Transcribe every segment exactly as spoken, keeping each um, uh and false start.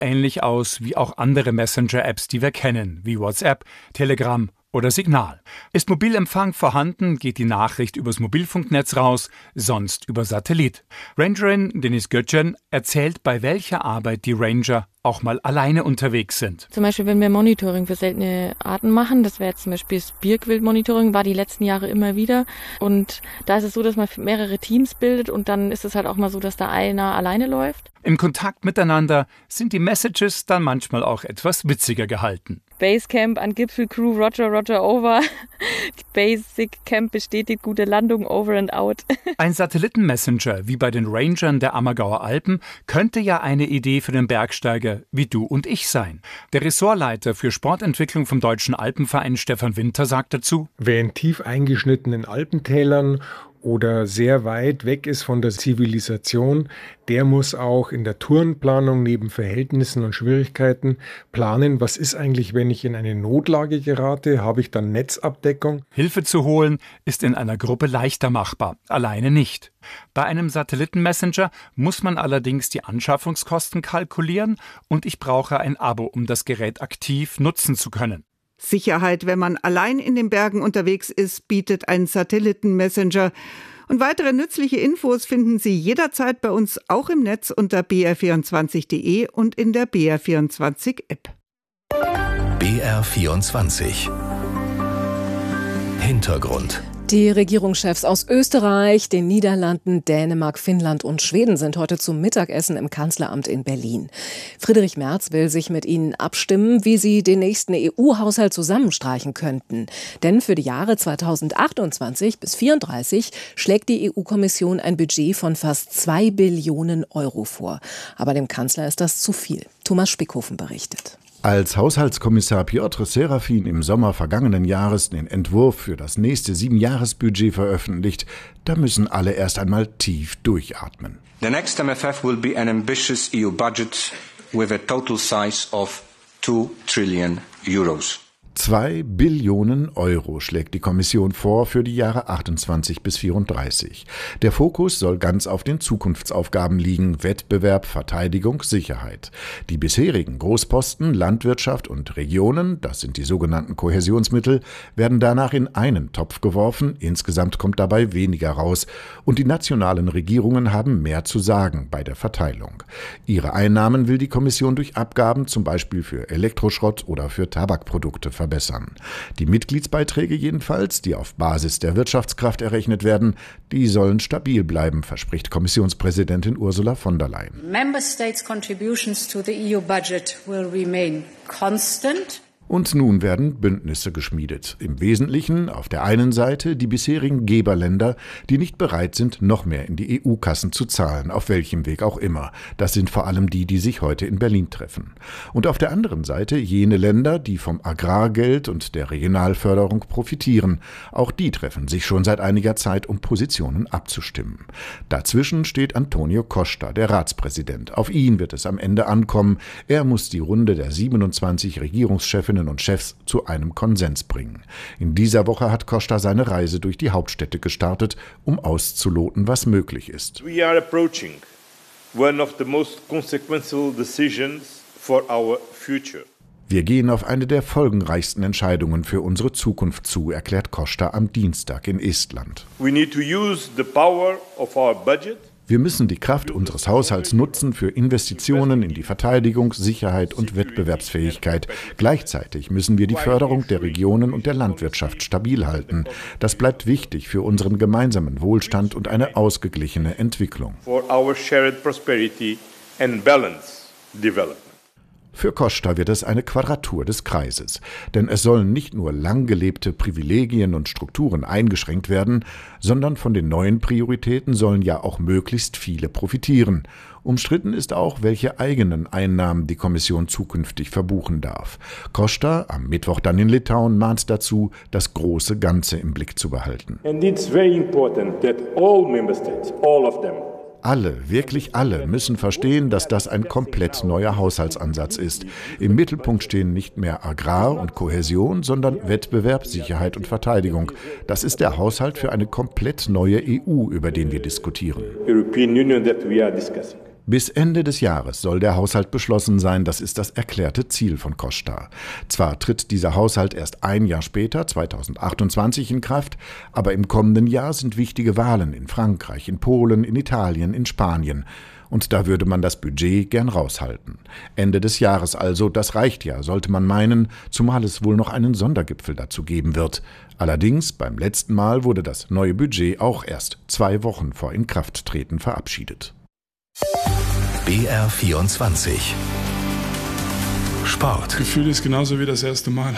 ähnlich aus wie auch andere Messenger-Apps, die wir kennen, wie WhatsApp, Telegram oder Signal. Ist Mobilempfang vorhanden, geht die Nachricht übers Mobilfunknetz raus, sonst über Satellit. Rangerin Denise Götjen erzählt, bei welcher Arbeit die Ranger auch mal alleine unterwegs sind. Zum Beispiel, wenn wir Monitoring für seltene Arten machen, das wäre jetzt zum Beispiel das Birkwildmonitoring, war die letzten Jahre immer wieder. Und da ist es so, dass man mehrere Teams bildet und dann ist es halt auch mal so, dass da einer alleine läuft. Im Kontakt miteinander sind die Messages dann manchmal auch etwas witziger gehalten. Basecamp an Gipfelcrew, Roger, Roger, over. Basic Camp bestätigt gute Landung, over and out. Ein Satellitenmessenger wie bei den Rangern der Ammergauer Alpen könnte ja eine Idee für den Bergsteiger wie du und ich sein. Der Ressortleiter für Sportentwicklung vom Deutschen Alpenverein Stefan Winter sagt dazu: Wer in tief eingeschnittenen Alpentälern oder sehr weit weg ist von der Zivilisation, der muss auch in der Tourenplanung neben Verhältnissen und Schwierigkeiten planen, was ist eigentlich, wenn ich in eine Notlage gerate, habe ich dann Netzabdeckung? Hilfe zu holen ist in einer Gruppe leichter machbar, alleine nicht. Bei einem Satellitenmessenger muss man allerdings die Anschaffungskosten kalkulieren und ich brauche ein Abo, um das Gerät aktiv nutzen zu können. Sicherheit, wenn man allein in den Bergen unterwegs ist, bietet ein Satellitenmessenger. Und weitere nützliche Infos finden Sie jederzeit bei uns auch im Netz unter b r vierundzwanzig punkt d e und in der B R vierundzwanzig App. B R vierundzwanzig Hintergrund. Die Regierungschefs aus Österreich, den Niederlanden, Dänemark, Finnland und Schweden sind heute zum Mittagessen im Kanzleramt in Berlin. Friedrich Merz will sich mit ihnen abstimmen, wie sie den nächsten E U-Haushalt zusammenstreichen könnten. Denn für die Jahre zweitausendachtundzwanzig bis zweitausendvierunddreißig schlägt die E U-Kommission ein Budget von fast zwei Billionen Euro vor. Aber dem Kanzler ist das zu viel. Thomas Spickhofen berichtet. Als Haushaltskommissar Piotr Serafin im Sommer vergangenen Jahres den Entwurf für das nächste Siebenjahresbudget veröffentlicht, da müssen alle erst einmal tief durchatmen. The next M F F will be an ambitious E U budget with a total size of two trillion euros. Zwei Billionen Euro schlägt die Kommission vor für die Jahre achtundzwanzig bis vierunddreißig. Der Fokus soll ganz auf den Zukunftsaufgaben liegen: Wettbewerb, Verteidigung, Sicherheit. Die bisherigen Großposten Landwirtschaft und Regionen, das sind die sogenannten Kohäsionsmittel, werden danach in einen Topf geworfen. Insgesamt kommt dabei weniger raus. Und die nationalen Regierungen haben mehr zu sagen bei der Verteilung. Ihre Einnahmen will die Kommission durch Abgaben, zum Beispiel für Elektroschrott oder für Tabakprodukte, verbessern. Die Mitgliedsbeiträge jedenfalls, die auf Basis der Wirtschaftskraft errechnet werden, die sollen stabil bleiben, verspricht Kommissionspräsidentin Ursula von der Leyen. Member States' contributions to the E U budget will remain constant. Und nun werden Bündnisse geschmiedet. Im Wesentlichen auf der einen Seite die bisherigen Geberländer, die nicht bereit sind, noch mehr in die E U-Kassen zu zahlen, auf welchem Weg auch immer. Das sind vor allem die, die sich heute in Berlin treffen. Und auf der anderen Seite jene Länder, die vom Agrargeld und der Regionalförderung profitieren. Auch die treffen sich schon seit einiger Zeit, um Positionen abzustimmen. Dazwischen steht Antonio Costa, der Ratspräsident. Auf ihn wird es am Ende ankommen. Er muss die Runde der siebenundzwanzig Regierungschefinnen und Chefs zu einem Konsens bringen. In dieser Woche hat Costa seine Reise durch die Hauptstädte gestartet, um auszuloten, was möglich ist. We are approaching one of the most consequential decisions for our future. Wir gehen auf eine der folgenreichsten Entscheidungen für unsere Zukunft zu, erklärt Costa am Dienstag in Estland. We need to use the power of our budget. Wir müssen die Kraft unseres Haushalts nutzen für Investitionen in die Verteidigung, Sicherheit und Wettbewerbsfähigkeit. Gleichzeitig müssen wir die Förderung der Regionen und der Landwirtschaft stabil halten. Das bleibt wichtig für unseren gemeinsamen Wohlstand und eine ausgeglichene Entwicklung. For our shared prosperity and balanced development. Für Costa wird es eine Quadratur des Kreises, denn es sollen nicht nur lang gelebte Privilegien und Strukturen eingeschränkt werden, sondern von den neuen Prioritäten sollen ja auch möglichst viele profitieren. Umstritten ist auch, welche eigenen Einnahmen die Kommission zukünftig verbuchen darf. Costa, am Mittwoch dann in Litauen, mahnt dazu, das große Ganze im Blick zu behalten. And it's very important that all member states, all of them, Alle, wirklich alle, müssen verstehen, dass das ein komplett neuer Haushaltsansatz ist. Im Mittelpunkt stehen nicht mehr Agrar und Kohäsion, sondern Wettbewerb, Sicherheit und Verteidigung. Das ist der Haushalt für eine komplett neue E U, über den wir diskutieren. European Union that we are discussing. Bis Ende des Jahres soll der Haushalt beschlossen sein, das ist das erklärte Ziel von Costa. Zwar tritt dieser Haushalt erst ein Jahr später, zweitausendachtundzwanzig, in Kraft, aber im kommenden Jahr sind wichtige Wahlen in Frankreich, in Polen, in Italien, in Spanien. Und da würde man das Budget gern raushalten. Ende des Jahres also, das reicht ja, sollte man meinen, zumal es wohl noch einen Sondergipfel dazu geben wird. Allerdings, beim letzten Mal wurde das neue Budget auch erst zwei Wochen vor Inkrafttreten verabschiedet. B R vierundzwanzig Sport. Gefühl ist genauso wie das erste Mal.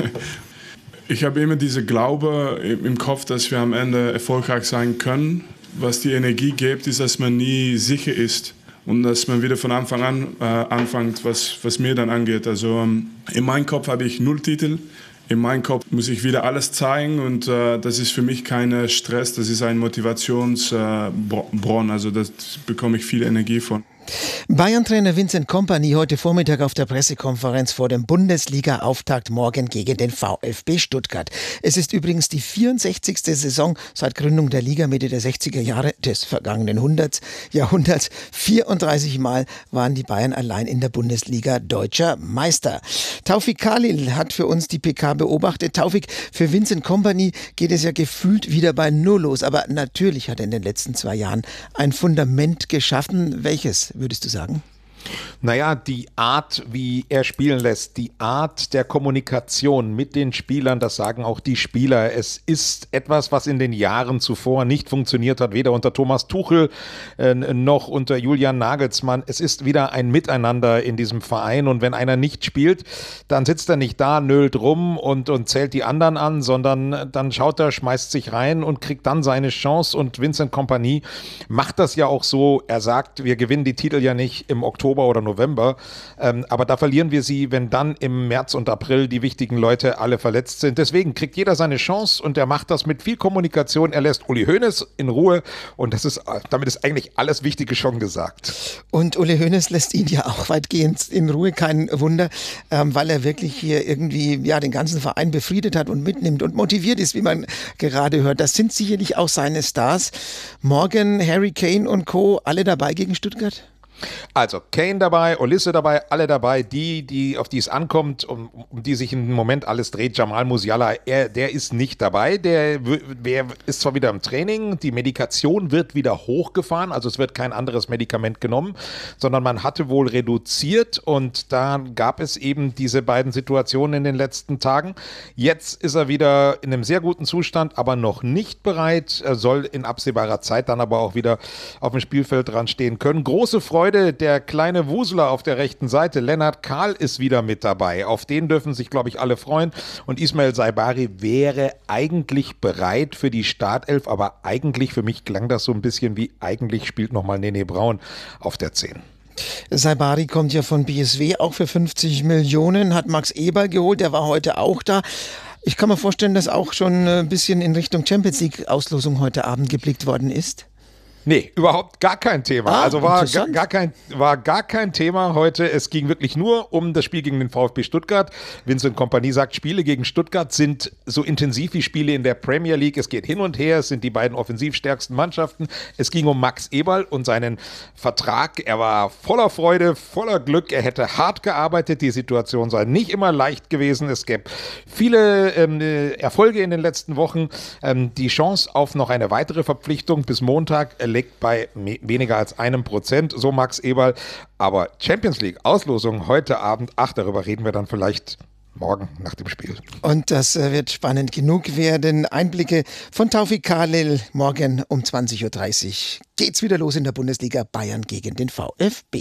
Ich habe immer diese Glaube im Kopf, dass wir am Ende erfolgreich sein können. Was die Energie gibt, ist, dass man nie sicher ist und dass man wieder von Anfang an äh, anfängt, was, was mir dann angeht. Also ähm, in meinem Kopf habe ich null Titel. In meinem Kopf muss ich wieder alles zeigen und äh, das ist für mich kein Stress, das ist ein Motivationsbronn, äh, also da bekomme ich viel Energie von. Bayern-Trainer Vincent Kompany heute Vormittag auf der Pressekonferenz vor dem Bundesliga-Auftakt morgen gegen den VfB Stuttgart. Es ist übrigens die vierundsechzigste Saison seit Gründung der Liga Mitte der sechziger Jahre des vergangenen Jahrhunderts. vierunddreißig Mal waren die Bayern allein in der Bundesliga deutscher Meister. Taufik Khalil hat für uns die P K beobachtet. Taufik, für Vincent Kompany geht es ja gefühlt wieder bei Null los. Aber natürlich hat er in den letzten zwei Jahren ein Fundament geschaffen. Welches, würdest du sagen? Naja, die Art, wie er spielen lässt, die Art der Kommunikation mit den Spielern, das sagen auch die Spieler. Es ist etwas, was in den Jahren zuvor nicht funktioniert hat, weder unter Thomas Tuchel äh, noch unter Julian Nagelsmann. Es ist wieder ein Miteinander in diesem Verein und wenn einer nicht spielt, dann sitzt er nicht da, nölt rum und, und zählt die anderen an, sondern dann schaut er, schmeißt sich rein und kriegt dann seine Chance und Vincent Kompany macht das ja auch so. Er sagt, wir gewinnen die Titel ja nicht im Oktober oder November, ähm, aber da verlieren wir sie, wenn dann im März und April die wichtigen Leute alle verletzt sind. Deswegen kriegt jeder seine Chance und er macht das mit viel Kommunikation. Er lässt Uli Hoeneß in Ruhe und das ist, damit ist eigentlich alles Wichtige schon gesagt. Und Uli Hoeneß lässt ihn ja auch weitgehend in Ruhe, kein Wunder, ähm, weil er wirklich hier irgendwie ja den ganzen Verein befriedet hat und mitnimmt und motiviert ist, wie man gerade hört. Das sind sicherlich auch seine Stars. Morgen Harry Kane und Co. alle dabei gegen Stuttgart? Also Kane dabei, Olise dabei, alle dabei, die, die auf die es ankommt, um, um die sich im Moment alles dreht. Jamal Musiala, er, der ist nicht dabei, der, der ist zwar wieder im Training, die Medikation wird wieder hochgefahren, also es wird kein anderes Medikament genommen, sondern man hatte wohl reduziert und da gab es eben diese beiden Situationen in den letzten Tagen. Jetzt ist er wieder in einem sehr guten Zustand, aber noch nicht bereit, er soll in absehbarer Zeit dann aber auch wieder auf dem Spielfeld dran stehen können. Große Freude. Der kleine Wuseler auf der rechten Seite, Lennart Kahl, ist wieder mit dabei. Auf den dürfen sich, glaube ich, alle freuen. Und Ismail Saibari wäre eigentlich bereit für die Startelf, aber eigentlich, für mich klang das so ein bisschen wie, eigentlich spielt nochmal Nene Braun auf der zehn. Saibari kommt ja von B S W, auch für fünfzig Millionen, hat Max Eberl geholt, der war heute auch da. Ich kann mir vorstellen, dass auch schon ein bisschen in Richtung Champions League Auslosung heute Abend geblickt worden ist. Nee, überhaupt gar kein Thema. Ah, also war gar, gar kein, war gar kein Thema heute. Es ging wirklich nur um das Spiel gegen den VfB Stuttgart. Vincent Kompany sagt, Spiele gegen Stuttgart sind so intensiv wie Spiele in der Premier League. Es geht hin und her, es sind die beiden offensivstärksten Mannschaften. Es ging um Max Eberl und seinen Vertrag. Er war voller Freude, voller Glück. Er hätte hart gearbeitet. Die Situation sei nicht immer leicht gewesen. Es gäbe viele ähm, Erfolge in den letzten Wochen. Ähm, die Chance auf noch eine weitere Verpflichtung bis Montag liegt bei weniger als einem Prozent, so Max Eberl. Aber Champions League Auslosung heute Abend, ach, darüber reden wir dann vielleicht morgen nach dem Spiel. Und das wird spannend genug werden. Einblicke von Taufik Khalil. Morgen um zwanzig Uhr dreißig geht's wieder los in der Bundesliga, Bayern gegen den VfB.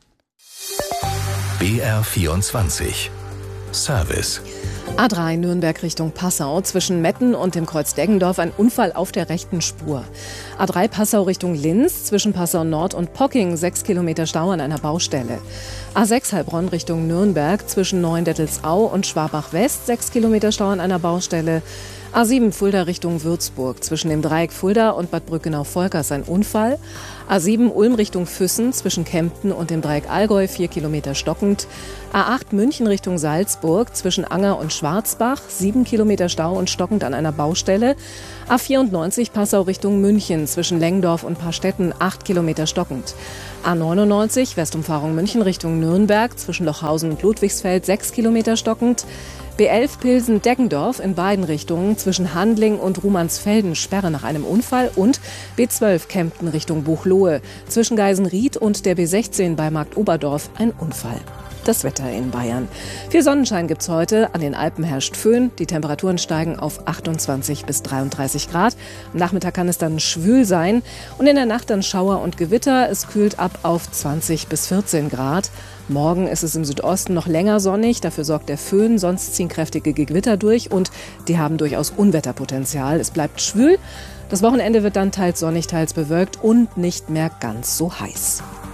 B R vierundzwanzig Service. A drei Nürnberg Richtung Passau, zwischen Metten und dem Kreuz Deggendorf ein Unfall auf der rechten Spur. A drei Passau Richtung Linz, zwischen Passau Nord und Pocking, sechs Kilometer Stau an einer Baustelle. A sechs Heilbronn Richtung Nürnberg, zwischen Neuendettelsau und Schwabach West, sechs Kilometer Stau an einer Baustelle. A sieben Fulda Richtung Würzburg. Zwischen dem Dreieck Fulda und Bad Brückenau-Volkers ein Unfall. A sieben Ulm Richtung Füssen zwischen Kempten und dem Dreieck Allgäu vier Kilometer stockend. A acht München Richtung Salzburg zwischen Anger und Schwarzbach sieben Kilometer Stau und stockend an einer Baustelle. A vierundneunzig Passau Richtung München zwischen Lengdorf und Paarstetten acht Kilometer stockend. A neunundneunzig Westumfahrung München Richtung Nürnberg zwischen Lochhausen und Ludwigsfeld sechs Kilometer stockend. B elf Pilsen-Deggendorf in beiden Richtungen zwischen Handling und Rumansfelden Sperre nach einem Unfall und B zwölf Kempten Richtung Buchloe zwischen Geisenried und der B sechzehn bei Marktoberdorf ein Unfall. Das Wetter in Bayern. Viel Sonnenschein gibt's heute. An den Alpen herrscht Föhn. Die Temperaturen steigen auf achtundzwanzig bis dreiunddreißig Grad. Am Nachmittag kann es dann schwül sein. Und in der Nacht dann Schauer und Gewitter. Es kühlt ab auf zwanzig bis vierzehn Grad. Morgen ist es im Südosten noch länger sonnig. Dafür sorgt der Föhn. Sonst ziehen kräftige Gewitter durch. Und die haben durchaus Unwetterpotenzial. Es bleibt schwül. Das Wochenende wird dann teils sonnig, teils bewölkt und nicht mehr ganz so heiß.